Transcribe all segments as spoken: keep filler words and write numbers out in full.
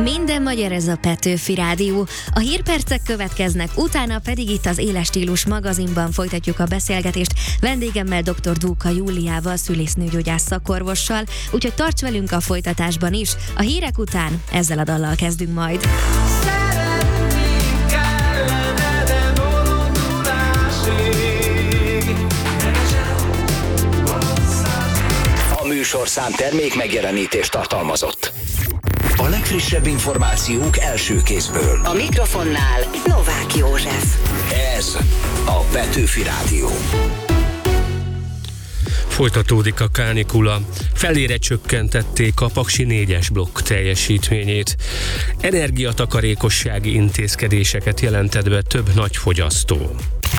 Minden magyar, ez a Petőfi Rádió. A hírpercek következnek, utána pedig itt az Éles Stílus magazinban folytatjuk a beszélgetést vendégemmel, dr. Dóka Júliával, szülésznőgyógyász szakorvossal, úgyhogy tarts velünk a folytatásban is. A hírek után ezzel a dallal kezdünk majd. A műsorszám termék megjelenítést tartalmazott. A legfrissebb információk első kézből. A mikrofonnál Novák József. Ez a Petőfi Rádió. Folytatódik a kánikula. Felére csökkentették a Paksi négyes blokk teljesítményét. Energiatakarékossági intézkedéseket jelentett be több nagy fogyasztó.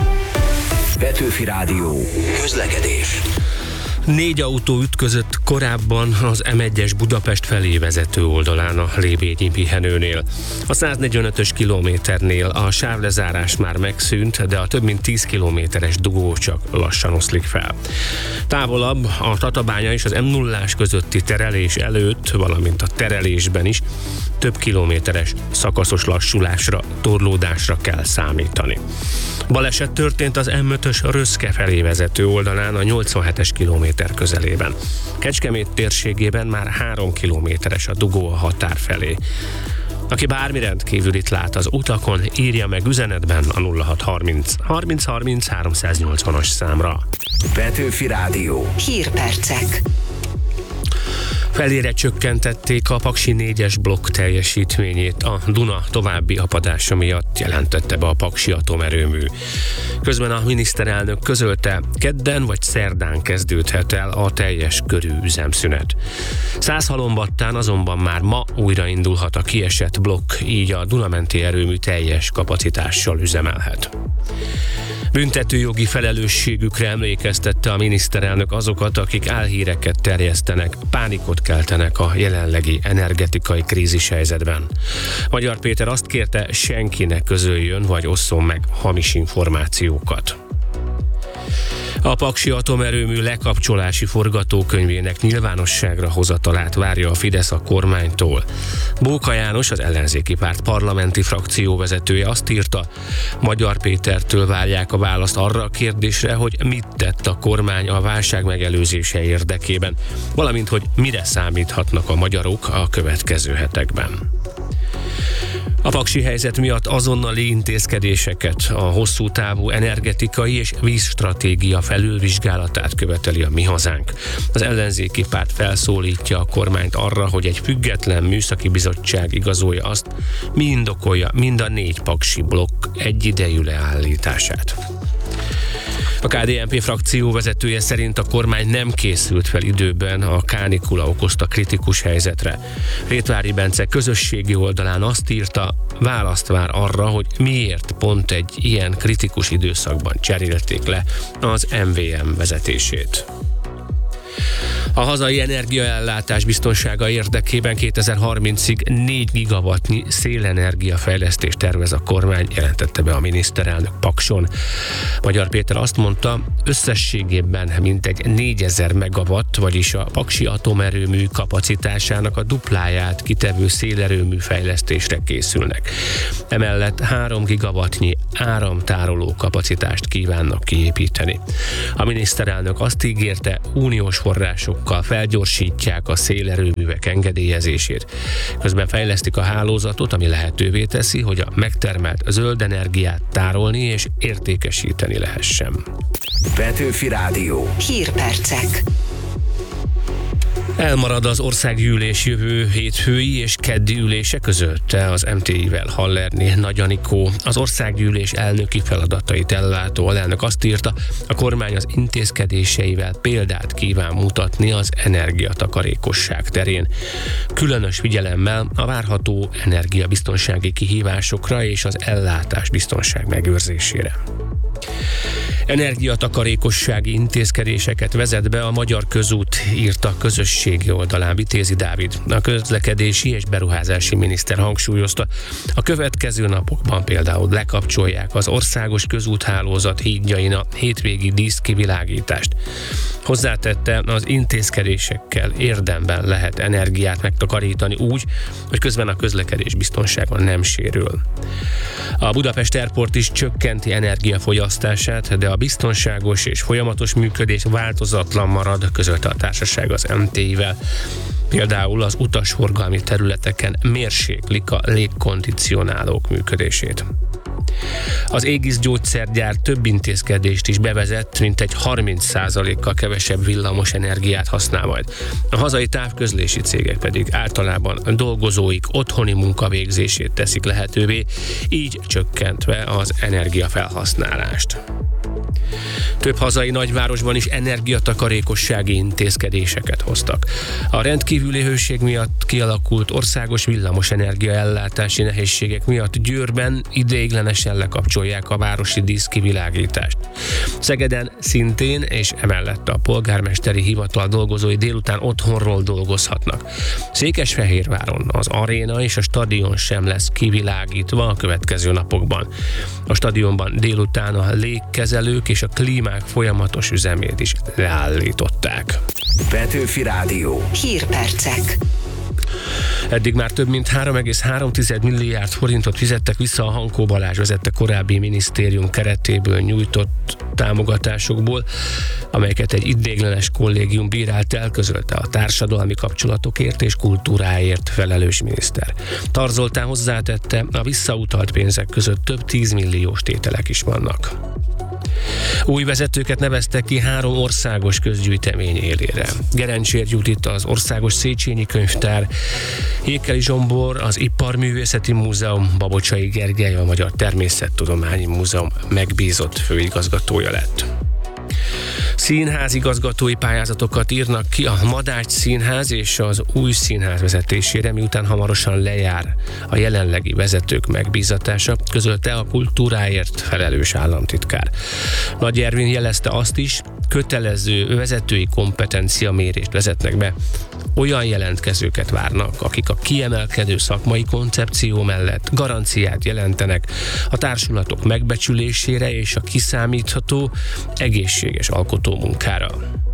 Petőfi Rádió. Közlekedés. Négy autó ütközött korábban az em egyes Budapest felé vezető oldalán a Lébényi pihenőnél. A száznegyvenötös kilométernél a sávlezárás már megszűnt, de a több mint tíz kilométeres dugó csak lassan oszlik fel. Távolabb a Tatabánya és az em nullás közötti terelés előtt, valamint a terelésben is több kilométeres szakaszos lassulásra, torlódásra kell számítani. Baleset történt az em ötös Röszke felé vezető oldalán a nyolcvanhetes kilométer közelében. Kecskemét térségében már három kilométeres a dugó a határ felé. Aki bármi rendkívülit lát az utakon, írja meg üzenetben a nulla hat harminc harminc harminc háromszáznyolcvanas számra. Petőfi Rádió. Hírpercek. Felére csökkentették a Paksi négyes blokk teljesítményét a Duna további apadása miatt, jelentette be a Paksi atomerőmű. Közben a miniszterelnök közölte, kedden vagy szerdán kezdődhet el a teljes körű üzemszünet. Százhalombattán azonban már ma újraindulhat a kiesett blokk, így a Dunamenti erőmű teljes kapacitással üzemelhet. Büntetőjogi felelősségükre emlékeztette a miniszterelnök azokat, akik álhíreket terjesztenek, pánikot keltenek a jelenlegi energetikai krízis helyzetben. Magyar Péter azt kérte, senkinek közöljön vagy osszon meg hamis információkat. A Paksi atomerőmű lekapcsolási forgatókönyvének nyilvánosságra hozatalát várja a Fidesz a kormánytól. Bóka János, az ellenzéki párt parlamenti frakcióvezetője azt írta, Magyar Pétertől várják a választ arra a kérdésre, hogy mit tett a kormány a válság megelőzése érdekében, valamint hogy mire számíthatnak a magyarok a következő hetekben. A paksi helyzet miatt azonnali intézkedéseket, a hosszú távú energetikai és vízstratégia felülvizsgálatát követeli a Mi Hazánk. Az ellenzéki párt felszólítja a kormányt arra, hogy egy független műszaki bizottság igazolja azt, mi indokolja mind a négy paksi blokk egyidejű leállítását. A ká dé en pé frakció vezetője szerint a kormány nem készült fel időben a kánikula okozta kritikus helyzetre. Rétvári Bence közösségi oldalán azt írta, választ vár arra, hogy miért pont egy ilyen kritikus időszakban cserélték le az em vé em vezetését. A hazai energiaellátás biztonsága érdekében kétezer-harmincig négy gigawattnyi szélenergia fejlesztést tervez a kormány, jelentette be a miniszterelnök Pakson. Magyar Péter azt mondta, összességében mintegy négyezer megawatt, vagyis a paksi atomerőmű kapacitásának a dupláját kitevő szélerőmű fejlesztésre készülnek. Emellett három gigawattnyi áramtároló kapacitást kívánnak kiépíteni. A miniszterelnök azt ígérte, uniós források felgyorsítják a szélerőművek engedélyezését. Közben fejlesztik a hálózatot, ami lehetővé teszi, hogy a megtermelt zöld energiát tárolni és értékesíteni lehessen. Petőfi Rádió. Hírpercek. Elmarad az országgyűlés jövő hétfői és keddi ülése közötte az em té i-vel Hallerné Nagy Anikó. Az országgyűlés elnöki feladatait ellátó alelnök azt írta, a kormány az intézkedéseivel példát kíván mutatni az energiatakarékosság terén. Különös figyelemmel a várható energiabiztonsági kihívásokra és az ellátás biztonság megőrzésére. Energiatakarékossági intézkedéseket vezet be a Magyar Közút, írta közösségi oldalán Vitézi Dávid. A közlekedési és beruházási miniszter hangsúlyozta, a következő napokban például lekapcsolják az országos közúthálózat hídjain a hétvégi díszkivilágítást. Hozzátette, az intézkedésekkel érdemben lehet energiát megtakarítani úgy, hogy közben a közlekedés biztonsága nem sérül. A Budapest Airport is csökkenti energiafogyasztását, de a biztonságos és folyamatos működés változatlan marad, közölte a társaság az em té i-vel. Például az utasforgalmi területeken mérséklik a légkondicionálók működését. Az Aegis gyógyszergyár több intézkedést is bevezett, mint egy harminc százalékkal kevesebb villamos energiát használ majd. A hazai távközlési cégek pedig általában dolgozóik otthoni munkavégzését teszik lehetővé, így csökkentve az energiafelhasználást. Több hazai nagyvárosban is energiatakarékossági intézkedéseket hoztak. A rendkívüli hőség miatt kialakult országos villamosenergia ellátási nehézségek miatt Győrben ideiglenesen lekapcsolják a városi díszkivilágítást. Szegeden szintén, és emellett a polgármesteri hivatal dolgozói délután otthonról dolgozhatnak. Székesfehérváron az aréna és a stadion sem lesz kivilágítva a következő napokban. A stadionban délután a légkezelők és a klímák folyamatos üzemét is leállították. Petőfi Rádió. Hírpercek. Eddig már több mint három egész három milliárd forintot fizettek vissza a Hankó Balázs vezette korábbi minisztérium keretéből nyújtott támogatásokból, amelyeket egy ideiglenes kollégium bírált el, közölte a társadalmi kapcsolatokért és kultúráért felelős miniszter. Tarz Zoltán hozzátette, a visszautalt pénzek között több tízmilliós tételek is vannak. Új vezetőket neveztek ki három országos közgyűjtemény élére. Gerencsér Judit az Országos Széchenyi Könyvtár, Ékeli Zsombor az Iparművészeti Múzeum, Babocsai Gergely a Magyar Természettudományi Múzeum megbízott főigazgatója lett. Színházigazgatói pályázatokat írnak ki a Madács Színház és az új színház vezetésére, miután hamarosan lejár a jelenlegi vezetők megbízatása, közölte a kultúráért felelős államtitkár. Nagy Ervin jelezte azt is, kötelező vezetői kompetenciamérést vezetnek be. Olyan jelentkezőket várnak, akik a kiemelkedő szakmai koncepció mellett garanciát jelentenek a társulatok megbecsülésére és a kiszámítható, egészséges alkotómunkára.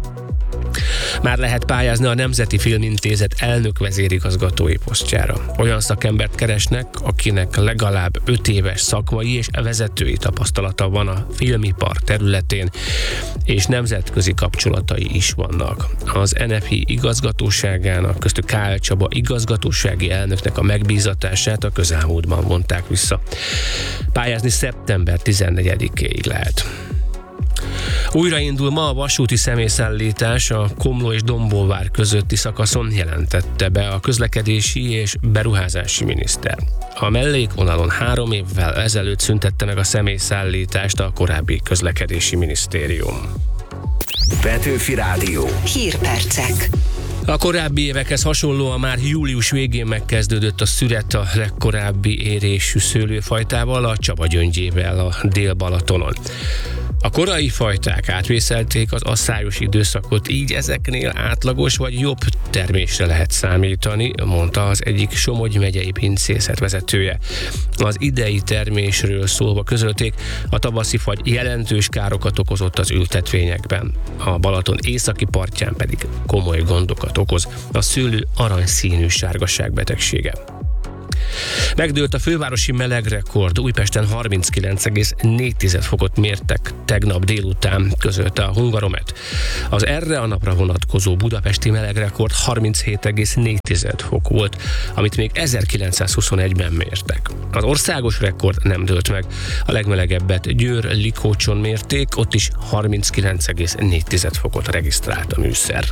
Már lehet pályázni a Nemzeti Filmintézet elnök vezérigazgatói posztjára. Olyan szakembert keresnek, akinek legalább öt éves szakmai és vezetői tapasztalata van a filmipar területén, és nemzetközi kapcsolatai is vannak. Az en ef i igazgatóságának, köztük K L Csaba igazgatósági elnöknek a megbízatását a közelmúltban vonták vissza. Pályázni szeptember tizennegyedikéig lehet. Újraindul ma a vasúti személyszállítás a Komló és Dombóvár közötti szakaszon, jelentette be a közlekedési és beruházási miniszter. A mellékvonalon három évvel ezelőtt szüntette meg a személyszállítást a korábbi közlekedési minisztérium. Petőfi Rádió. Hírpercek. A korábbi évekhez hasonlóan már július végén megkezdődött a szüret a legkorábbi érésű szőlőfajtával, a Csaba-gyöngyével a Dél-Balatonon. A korai fajták átvészelték az asszályos időszakot, így ezeknél átlagos vagy jobb termésre lehet számítani, mondta az egyik Somogy megyei pincészet vezetője. Az idei termésről szólva közölték, a tavaszi fagy jelentős károkat okozott az ültetvényekben. A Balaton északi partján pedig komoly gondokat okoz a szőlő aranyszínű sárgaság betegsége. Megdőlt a fővárosi melegrekord, Újpesten harminckilenc egész négy fokot mértek tegnap délután, közölte a Hungaromet. Az erre a napra vonatkozó budapesti melegrekord harminchét egész négy fok volt, amit még ezerkilencszázhuszonegyben mértek. Az országos rekord nem dőlt meg. A legmelegebbet Győr-Likócson mérték, ott is harminckilenc egész négy fokot regisztrált a műszer.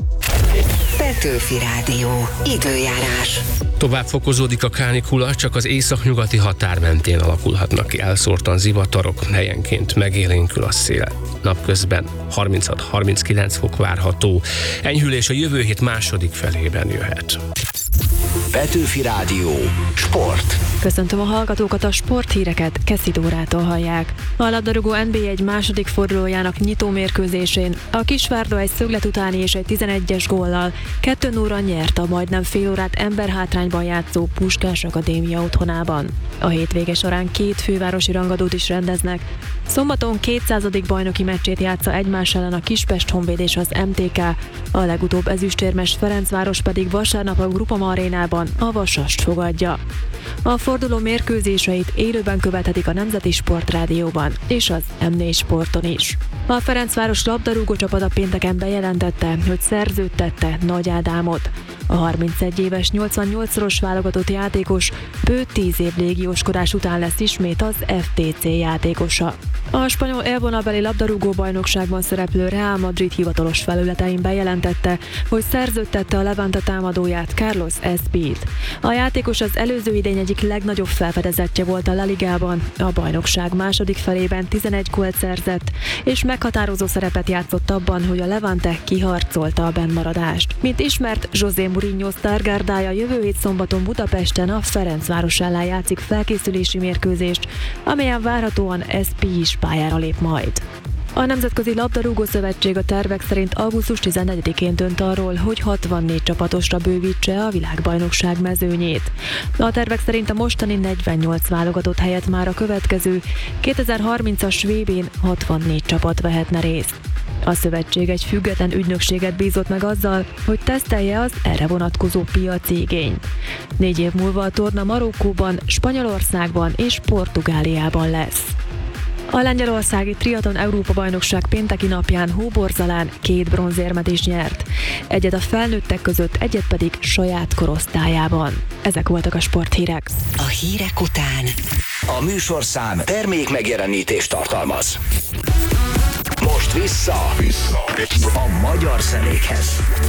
Petőfi Rádió. Időjárás. Tovább fokozódik a kánikula, csak az északnyugati határ mentén alakulhatnak ki elszórtan zivatarok, helyenként megélénkül a szél. Napközben harminchat-harminckilenc fok várható. Enyhülés a jövő hét második felében jöhet. Petőfi Rádió. Sport. Köszöntöm a hallgatókat, a sporthíreket Keszi Dórától hallják. A labdarúgó en bé á egy második fordulójának nyitó mérkőzésén a Kisvárda egy szöglet utáni és egy tizenegyes góllal kettő nulla nyert a majdnem fél órát emberhátrányban játszó Puskás Akadémia otthonában. A hétvége során két fővárosi rangadót is rendeznek. Szombaton kétszázadik bajnoki meccsét játsza egymás ellen a Kispest Honvéd és az em té ká, a legutóbb ezüstérmes Ferencváros pedig vasárnap a Groupama arénában a Vasast fogadja. A forduló mérkőzéseit élőben követhetik a Nemzeti Sportrádióban és az em négy Sporton is. A Ferencváros labdarúgó csapata pénteken bejelentette, hogy szerződtette Nagy Ádámot. A harmincegy éves nyolcvannyolcszoros válogatott játékos bő tíz év légióskodás után lesz ismét az ef té cé játékosa. A spanyol élvonalbeli labdarúgó bajnokságban szereplő Real Madrid hivatalos felületein bejelentette, hogy szerződtette a Levante támadóját, Carlos Espit. A játékos az előző idény egyik legnagyobb felfedezettje volt a La Ligában, a bajnokság második felében tizenegy gólt szerzett, és meghatározó szerepet játszott abban, hogy a Levante kiharcolta a bennmaradást. Mint ismert, José Mourinho sztárgárdája jövő hét szombaton Budapesten a Ferencváros ellen játszik felkészülési mérkőzést, amelyen várhatóan Espi is pályára lép majd. A Nemzetközi Labdarúgó Szövetség a tervek szerint augusztus tizennegyedikén dönt arról, hogy hatvannégy csapatosra bővítse a világbajnokság mezőnyét. A tervek szerint a mostani negyvennyolc válogatott helyett már a következő kétezer-harmincas vé bén hatvannégy csapat vehetne részt. A szövetség egy független ügynökséget bízott meg azzal, hogy tesztelje az erre vonatkozó piaci igényt. Négy év múlva a torna Marokkóban, Spanyolországban és Portugáliában lesz. A lengyelországi triatlon Európa-bajnokság pénteki napján Hóborzalán két bronzérmet is nyert. Egyet a felnőttek között, egyet pedig saját korosztályában. Ezek voltak a sporthírek. A hírek után A műsorszám termék megjelenítést tartalmaz. Most vissza, vissza. a magyar zenékhez.